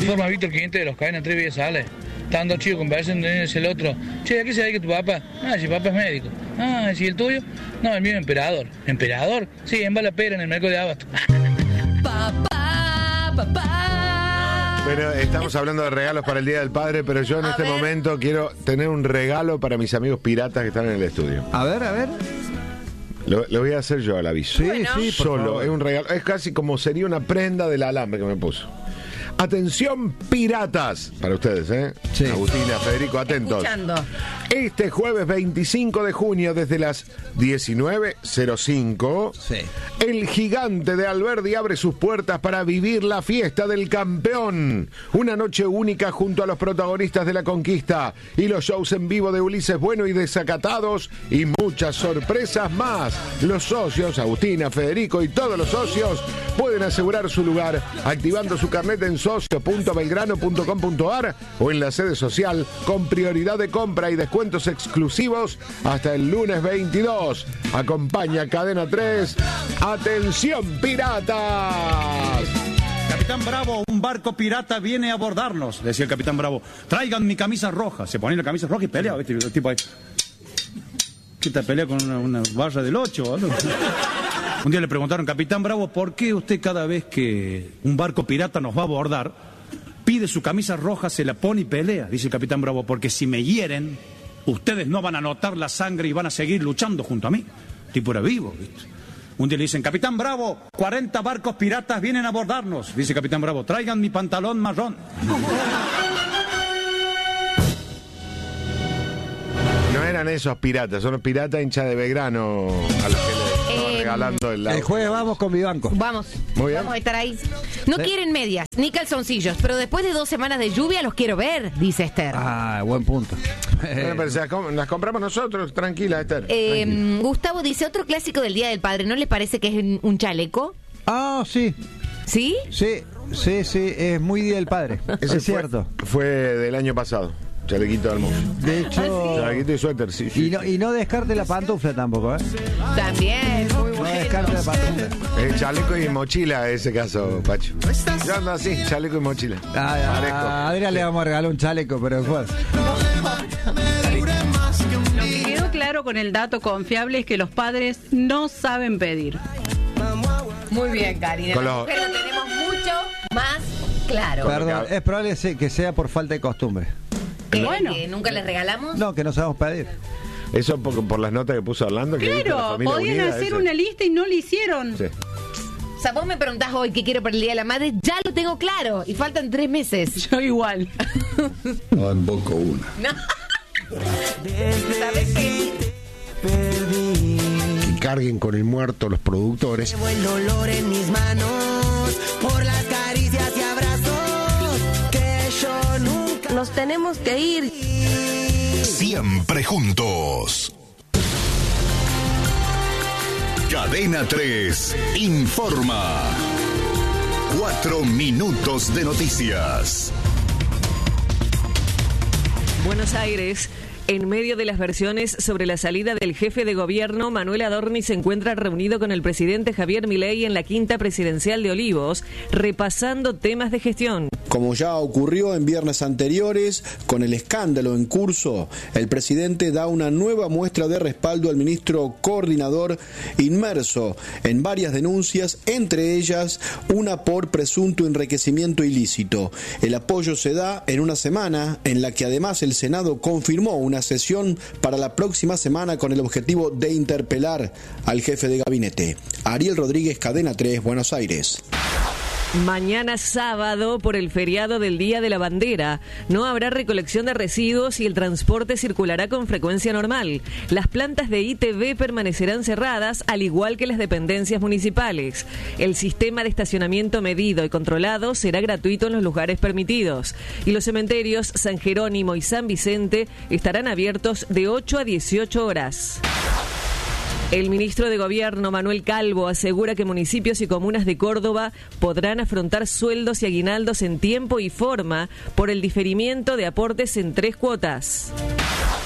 informa Víctor Quinte de los Cadena 3 Vía Sales. Estaban dos chicos conversando, es el otro. Che, ¿a qué se dedica tu papá? Ah, si papá es médico. Ah, ¿y el tuyo? No, el mío es emperador. ¿Emperador? Sí, en Balapera, en el mercado de Abasto. Papá. Bueno, estamos hablando de regalos para el Día del Padre, pero yo en este momento quiero tener un regalo para mis amigos piratas que están en el estudio. A ver. Lo voy a hacer yo al aviso. Sí, bueno. Sí, por solo, favor. es un regalo. Es casi como sería una prenda del alambre que me puso. Atención, piratas. Para ustedes, ¿eh? Sí. Agustina, Federico, atentos. Escuchando. Este jueves 25 de junio, desde las 19:05, Sí. el Gigante de Alberdi abre sus puertas para vivir la fiesta del campeón. Una noche única junto a los protagonistas de la conquista y los shows en vivo de Ulises Bueno y Desacatados y muchas sorpresas más. Los socios, Agustina, Federico y todos los socios pueden asegurar su lugar activando su carnet en socio.belgrano.com.ar o en la sede social con prioridad de compra y descuentos exclusivos hasta el lunes 22. Acompaña Cadena 3. ¡Atención, piratas! Capitán Bravo, un barco pirata viene a abordarnos, decía el Capitán Bravo. Traigan mi camisa roja. Se ponía la camisa roja y pelea, ¿viste? El tipo ahí. ¿Qué te pelea con una barra del 8? ¿Vale? Un día le preguntaron, Capitán Bravo, ¿por qué usted cada vez que un barco pirata nos va a abordar, pide su camisa roja, se la pone y pelea? Dice el Capitán Bravo, porque si me hieren, ustedes no van a notar la sangre y van a seguir luchando junto a mí. El tipo era vivo, ¿viste? Un día le dicen, Capitán Bravo, 40 barcos piratas vienen a abordarnos. Dice Capitán Bravo, traigan mi pantalón marrón. No eran esos piratas, son los piratas hinchas de Belgrano a los que le estaban regalando El jueves vamos con mi banco. Vamos. Muy bien. Vamos a estar ahí. No quieren medias ni calzoncillos, pero después de 2 semanas de lluvia los quiero ver, dice Esther. Ah, buen punto. Bueno, pero las compramos nosotros, tranquila, Esther. Tranquila. Gustavo dice, otro clásico del Día del Padre, ¿no le parece que es un chaleco? Ah, sí. ¿Sí? Sí, es muy Día del Padre. Ese Es cierto. Fue del año pasado. Chalequito de hermoso. De hecho, Chalequito y suéter, sí. y no descarte la pantufla tampoco, ¿eh? También, muy No bueno. descarte la pantufla. Chaleco y mochila, en ese caso, Pacho. Yo ando así, chaleco y mochila. Parejo. A Adrián le vamos a regalar un chaleco, pero después. Lo que quedó claro con el dato confiable es que los padres no saben pedir. Muy bien, Karina. Con Las los- mujeres lo tenemos mucho más claro. Perdón, es probable que sea por falta de costumbre. Bueno. Que nunca les regalamos. No, que no sabemos pedir. Eso por las notas que puso Orlando. Que viste la Claro, familia podían unida, hacer ese. una lista y no lo hicieron. Sí. O sea, vos me preguntás hoy qué quiero para el Día de la Madre, ya lo tengo claro. Y faltan 3 meses. Yo igual. No invoco una. ¿Sabes qué? Que carguen con el muerto los productores. Llevo el dolor en mis manos por las caricias y abrazos que yo nunca. Nos tenemos que ir. Siempre juntos. Cadena 3 informa. 4 minutos de noticias. Buenos Aires. En medio de las versiones sobre la salida del jefe de gobierno, Manuel Adorni se encuentra reunido con el presidente Javier Milei en la quinta presidencial de Olivos, repasando temas de gestión. Como ya ocurrió en viernes anteriores, con el escándalo en curso, el presidente da una nueva muestra de respaldo al ministro coordinador inmerso en varias denuncias, entre ellas una por presunto enriquecimiento ilícito. El apoyo se da en una semana en la que además el Senado confirmó una sesión para la próxima semana con el objetivo de interpelar al jefe de gabinete. Ariel Rodríguez, Cadena 3, Buenos Aires. Mañana sábado, por el feriado del Día de la Bandera, no habrá recolección de residuos y el transporte circulará con frecuencia normal. Las plantas de ITV permanecerán cerradas, al igual que las dependencias municipales. El sistema de estacionamiento medido y controlado será gratuito en los lugares permitidos. Y los cementerios San Jerónimo y San Vicente estarán abiertos de 8 a 18 horas. El ministro de Gobierno, Manuel Calvo, asegura que municipios y comunas de Córdoba podrán afrontar sueldos y aguinaldos en tiempo y forma por el diferimiento de aportes en 3 cuotas.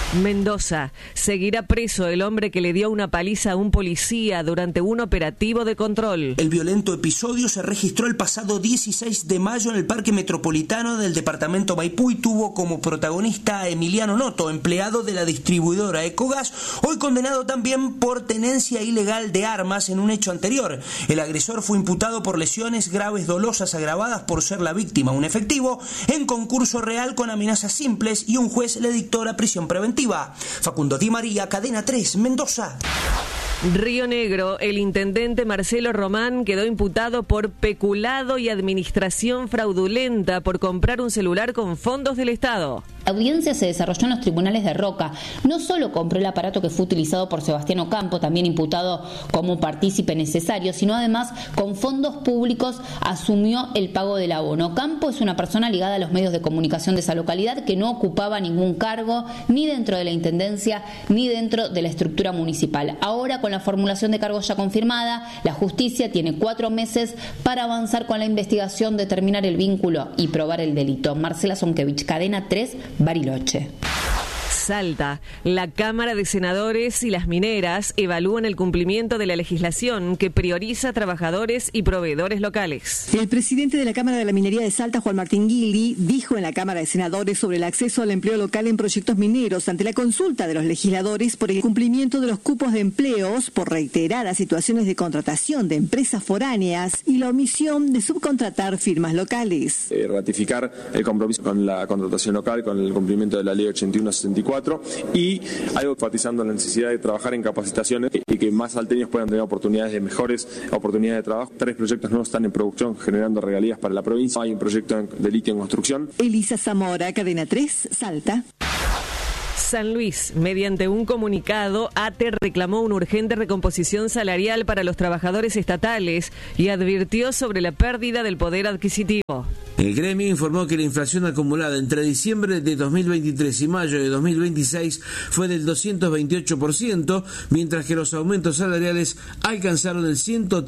Mendoza. Seguirá preso el hombre que le dio una paliza a un policía durante un operativo de control. El violento episodio se registró el pasado 16 de mayo en el Parque Metropolitano del departamento Maipú y tuvo como protagonista a Emiliano Noto, empleado de la distribuidora Ecogas, hoy condenado también por tenencia ilegal de armas en un hecho anterior. El agresor fue imputado por lesiones graves dolosas agravadas por ser la víctima un efectivo en concurso real con amenazas simples y un juez le dictó la prisión preventiva. Facundo Di María, Cadena 3, Mendoza. Río Negro, el intendente Marcelo Román quedó imputado por peculado y administración fraudulenta por comprar un celular con fondos del Estado. La audiencia se desarrolló en los tribunales de Roca. No solo compró el aparato que fue utilizado por Sebastián Ocampo, también imputado como partícipe necesario, sino además con fondos públicos asumió el pago del abono. Ocampo es una persona ligada a los medios de comunicación de esa localidad que no ocupaba ningún cargo ni dentro de la intendencia ni dentro de la estructura municipal. Ahora, con la formulación de cargos ya confirmada, la justicia tiene 4 meses para avanzar con la investigación, determinar el vínculo y probar el delito. Marcela Zonkevich, Cadena 3, Bariloche. Salta. La Cámara de Senadores y las mineras evalúan el cumplimiento de la legislación que prioriza trabajadores y proveedores locales. El presidente de la Cámara de la Minería de Salta, Juan Martín Guildi, dijo en la Cámara de Senadores sobre el acceso al empleo local en proyectos mineros ante la consulta de los legisladores por el cumplimiento de los cupos de empleos por reiteradas situaciones de contratación de empresas foráneas y la omisión de subcontratar firmas locales. Ratificar el compromiso con la contratación local, con el cumplimiento de la Ley 81/64 y algo enfatizando la necesidad de trabajar en capacitaciones y que más salteños puedan tener mejores oportunidades de trabajo. 3 proyectos nuevos están en producción generando regalías para la provincia. Hay un proyecto de litio en construcción. Elisa Zamora, Cadena 3, Salta. San Luis, mediante un comunicado, ATE reclamó una urgente recomposición salarial para los trabajadores estatales y advirtió sobre la pérdida del poder adquisitivo. El gremio informó que la inflación acumulada entre diciembre de 2023 y mayo de 2026 fue del 228%, mientras que los aumentos salariales alcanzaron el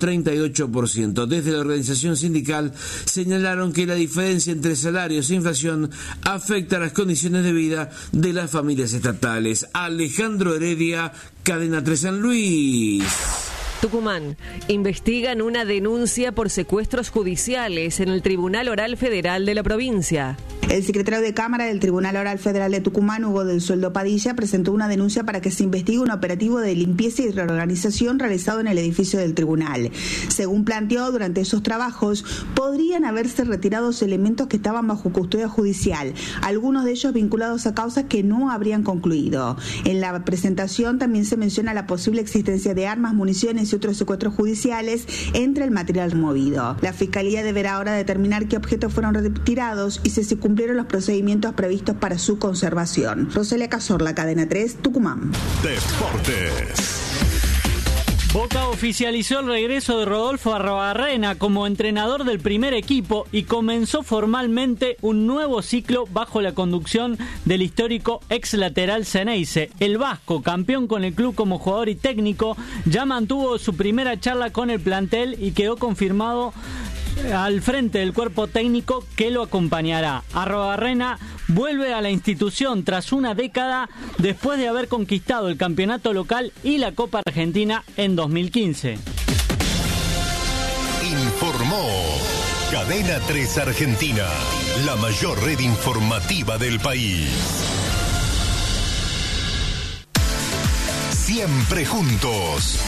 138%. Desde la organización sindical señalaron que la diferencia entre salarios e inflación afecta las condiciones de vida de las familias estatales. Alejandro Heredia, Cadena 3 San Luis. Tucumán. Investigan una denuncia por secuestros judiciales en el Tribunal Oral Federal de la provincia. El secretario de Cámara del Tribunal Oral Federal de Tucumán, Hugo del Sueldo Padilla, presentó una denuncia para que se investigue un operativo de limpieza y reorganización realizado en el edificio del tribunal. Según planteó, durante esos trabajos podrían haberse retirado elementos que estaban bajo custodia judicial, algunos de ellos vinculados a causas que no habrían concluido. En la presentación también se menciona la posible existencia de armas, municiones y otros secuestros judiciales entre el material removido. La Fiscalía deberá ahora determinar qué objetos fueron retirados y si se cumplieron los procedimientos previstos para su conservación. Rosalia Cazorla, Cadena 3, Tucumán. Deportes. Boca oficializó el regreso de Rodolfo Arruabarrena como entrenador del primer equipo y comenzó formalmente un nuevo ciclo bajo la conducción del histórico ex lateral Ceneice. El vasco, campeón con el club como jugador y técnico, ya mantuvo su primera charla con el plantel y quedó confirmado al frente del cuerpo técnico que lo acompañará. Arruabarrena vuelve a la institución tras una década después de haber conquistado el campeonato local y la Copa Argentina en 2015. Informó Cadena 3 Argentina, la mayor red informativa del país. Siempre juntos.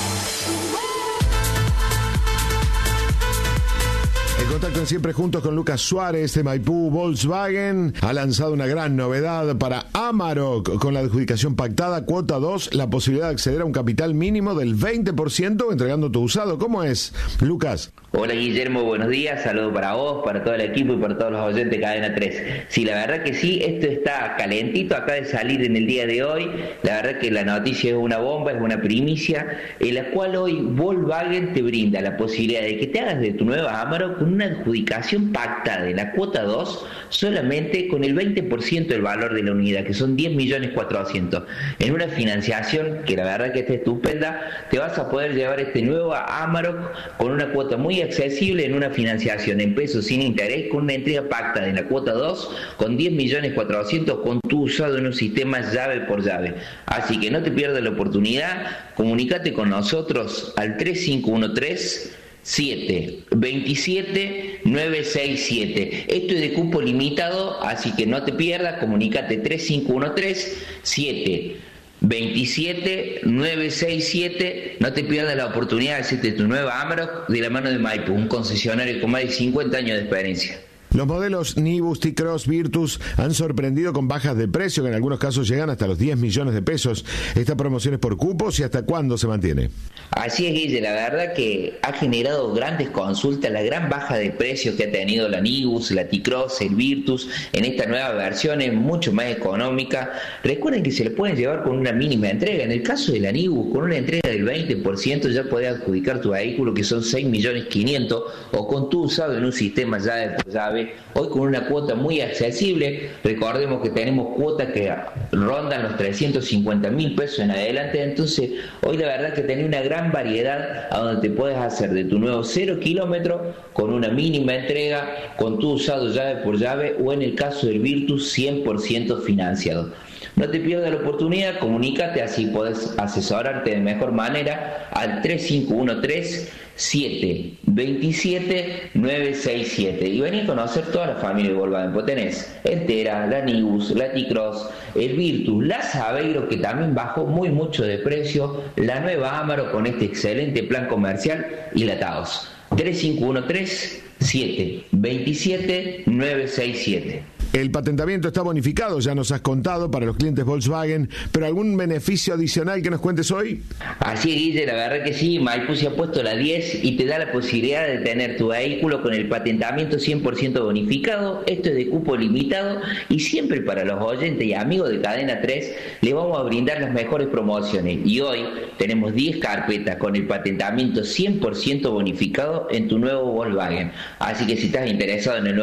En contacto en Siempre Juntos con Lucas Suárez de Maipú. Volkswagen ha lanzado una gran novedad para Amarok con la adjudicación pactada cuota 2, la posibilidad de acceder a un capital mínimo del 20% entregando tu usado. ¿Cómo es, Lucas? Hola Guillermo, buenos días, saludo para vos, para todo el equipo y para todos los oyentes de Cadena 3. Sí, la verdad que sí, esto está calentito, acaba de salir en el día de hoy. La verdad que la noticia es una bomba, es una primicia, en la cual hoy Volkswagen te brinda la posibilidad de que te hagas de tu nueva Amarok con una adjudicación pactada de la cuota 2 solamente con el 20% del valor de la unidad, que son 10.400.000. En una financiación que la verdad que está estupenda, te vas a poder llevar este nuevo Amarok con una cuota muy accesible en una financiación en pesos sin interés, con una entrega pactada en la cuota 2 con 10.400.000 con tu usado en un sistema llave por llave. Así que no te pierdas la oportunidad, comunícate con nosotros al 3513-727-967. Esto es de cupo limitado, así que no te pierdas, comunícate 3513-727-967. No te pierdas la oportunidad de hacerte tu nueva Amarok de la mano de Maipú, un concesionario con más de 50 años de experiencia. Los modelos Nibus, T-Cross, Virtus han sorprendido con bajas de precio que en algunos casos llegan hasta los 10 millones de pesos. ¿Esta promoción es por cupos y hasta cuándo se mantiene? Así es, Guille, la verdad que ha generado grandes consultas, la gran baja de precios que ha tenido la Nibus, la T-Cross, el Virtus, en esta nueva versión es mucho más económica. Recuerden que se le pueden llevar con una mínima entrega. En el caso de la Nibus, con una entrega del 20% ya puedes adjudicar tu vehículo, que son 6.500.000, o con tu usado en un sistema llave por llave, hoy con una cuota muy accesible. Recordemos que tenemos cuotas que rondan los 350.000 pesos en adelante, entonces hoy la verdad que tenés una gran variedad a donde te puedes hacer de tu nuevo 0 kilómetro con una mínima entrega, con tu usado llave por llave, o en el caso del Virtus 100% financiado. No te pierdas la oportunidad, comunícate, así podés asesorarte de mejor manera al 3513-727-967 y vení a conocer toda la familia de Volkswagen. Pues tenés el Tera, la Nibus, la T-Cross, el Virtus, la Saveiro, que también bajó mucho de precio, la nueva Amarok con este excelente plan comercial, y la Taos. 3513-727-967. El patentamiento está bonificado, ya nos has contado, para los clientes Volkswagen, pero ¿algún beneficio adicional que nos cuentes hoy? Así es, Guille, la verdad que sí. Maipú se ha puesto la 10 y te da la posibilidad de tener tu vehículo con el patentamiento 100% bonificado. Esto es de cupo limitado y siempre para los oyentes y amigos de Cadena 3 les vamos a brindar las mejores promociones. Y hoy tenemos 10 carpetas con el patentamiento 100% bonificado en tu nuevo Volkswagen. Así que si estás interesado en el nuevo